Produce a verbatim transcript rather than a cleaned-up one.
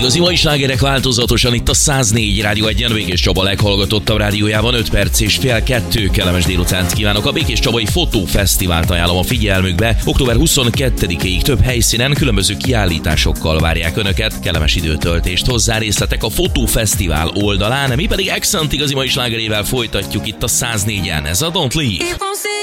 Igazi mai slágerek változatosan itt a száznégy Rádió egyen. Békés Csaba leghallgatottabb rádiójában. öt perc és fél kettő. Kellemes délutánt kívánok. A Békés Csabai Fotófesztivált ajánlom a figyelmükbe. október huszonkettedikéig több helyszínen különböző kiállításokkal várják önöket. Kellemes időtöltést hozzá, részletek a Fotófesztivál oldalán. Mi pedig Accent igazi mai slágerével folytatjuk itt a száznégyen. Ez a Don't Leave.